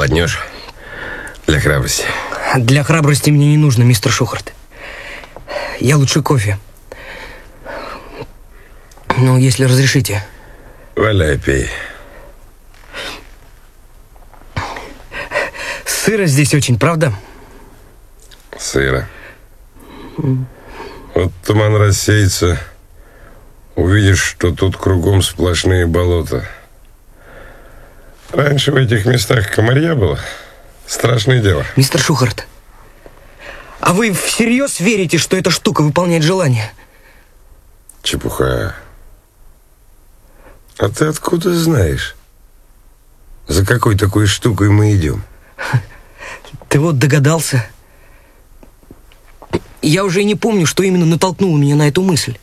Глотнешь? Для храбрости. Для храбрости мне не нужно, мистер Шухарт. Я лучше кофе. Ну, если разрешите. Валяй, пей. Сыро здесь очень, правда? Сыро. Вот туман рассеется, увидишь, что тут кругом сплошные болота. Раньше в этих местах комарья было. Страшное дело. Мистер Шухарт, а вы всерьез верите, что эта штука выполняет желание? Чепуха. А ты откуда знаешь, за какой такой штукой мы идем? Ты вот догадался. Я уже и не помню, что именно натолкнуло меня на эту мысль.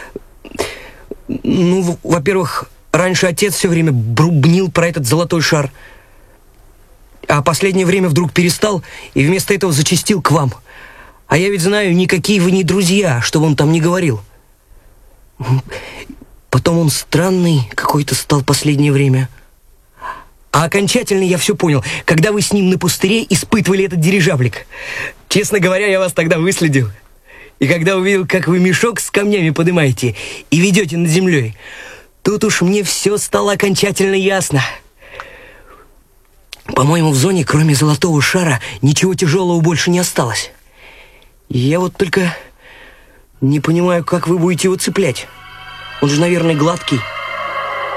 Ну, во-первых, раньше отец все время брубнил про этот золотой шар. А последнее время вдруг перестал и вместо этого зачастил к вам. А я ведь знаю, никакие вы не друзья, что он там не говорил. Потом он странный какой-то стал последнее время. А окончательно я все понял, когда вы с ним на пустыре испытывали этот дирижаблик. Честно говоря, я вас тогда выследил. И когда увидел, как вы мешок с камнями поднимаете и ведете над землей, тут уж мне все стало окончательно ясно. По-моему, в зоне, кроме золотого шара, ничего тяжелого больше не осталось. Я вот только не понимаю, как вы будете его цеплять. Он же, наверное, гладкий.